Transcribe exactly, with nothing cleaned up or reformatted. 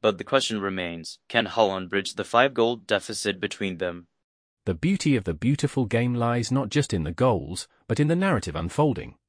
But the question remains, can Holland bridge the five-goal deficit between them? The beauty of the beautiful game lies not just in the goals, but in the narrative unfolding.